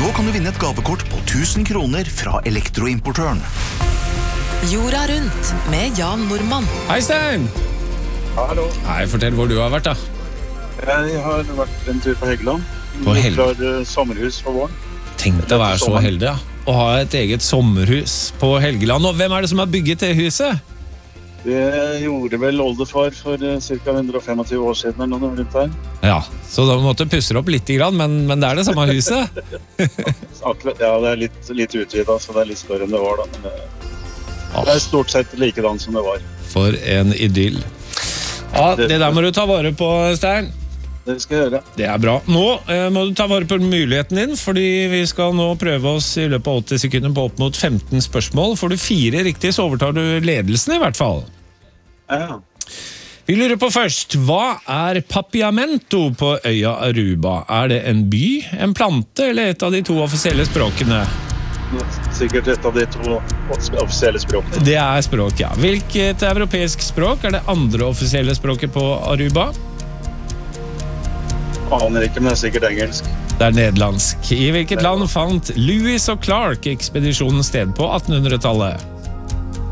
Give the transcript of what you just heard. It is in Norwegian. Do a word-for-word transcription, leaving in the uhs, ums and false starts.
Nå kan du vinne et gavekort på tusen kroner fra elektroimportøren. Jorda rundt med Jan Normann. Hei, Stein! Hallo. Nei, fortell hvor du har vært da. Jeg har vært en tur på Helgeland. På Hel- Klar uh, sommerhus for våren. Tenk deg å være så heldig, ja. Å ha et eget sommerhus på Helgeland. Og hvem er det som har bygget det huset? Det gjorde vel oldefar for uh, ca. hundre og tjuefem år siden eller noe rundt der. Ja, så da måtte pusser opp litt grann, men, men det er det samme huset. Akkurat, ja, det er litt, litt utvidet, så det er litt større enn det var da. Men det, det er stort sett likedan som det var. For en idyll. Ja, det der må du ta vare på, Stein. Det skal jeg gjøre. Det er bra. Nå eh, må du ta vare på muligheten din, fordi vi skal nå prøve oss i løpet av åtti sekunder på opp mot femten spørsmål. Får du fire riktig, så overtar du ledelsen i hvert fall. Ja. Vi lurer på først, hva er Papiamento på øya Aruba? Er det en by, en plante eller et av de to offisielle språkene? Sikkert et av de to offisielle språkene. Det er språk, ja. Hvilket europeisk språk er det andre offisielle språket på Aruba? Aner ikke, men det er sikkert engelsk. Det er nederlandsk. I hvilket land fant Lewis og Clark ekspedisjonen sted på attenhundretallet?